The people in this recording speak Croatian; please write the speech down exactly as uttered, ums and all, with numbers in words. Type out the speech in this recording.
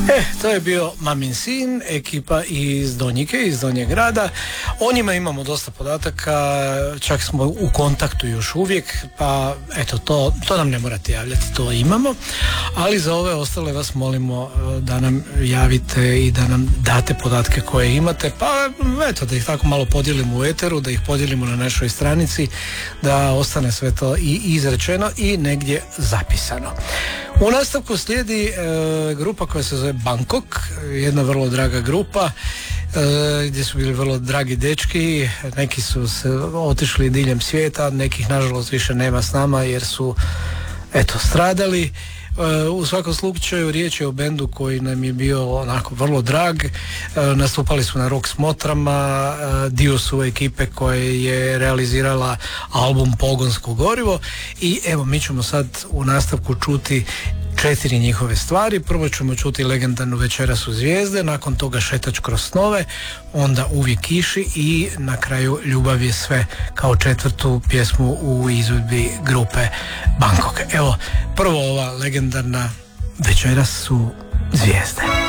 E, to je bio Mamin sin, ekipa iz Donjike, iz Donjeg grada. O njima imamo dosta podataka, čak smo u kontaktu još uvijek, pa eto, to, to nam ne morate javljati, to imamo. Ali za ove ostale vas molimo da nam javite i da nam date podatke koje imate, pa eto, da ih tako malo podijelimo u eteru, da ih podijelimo na našoj stranici, da ostane sve to i izrečeno i negdje zapisano. U nastavku slijedi e, grupa koja se zove Bangkok, jedna vrlo draga grupa, e, gdje su bili vrlo dragi dečki, neki su se otišli diljem svijeta, nekih nažalost više nema s nama jer su eto stradali. U svakom slučaju riječ je o bendu koji nam je bio onako vrlo drag, nastupali su na rock smotrama, dio su ekipe koje je realizirala album Pogonsko gorivo i evo mi ćemo sad u nastavku čuti četiri njihove stvari. Prvo ćemo čuti legendarnu Večeras u zvijezde, nakon toga Šetač kroz snove, onda Uvijek kiši i na kraju Ljubav je sve kao četvrtu pjesmu u izvedbi grupe Bangkok. Evo, prvo ova legendarna Večeras su zvijezde.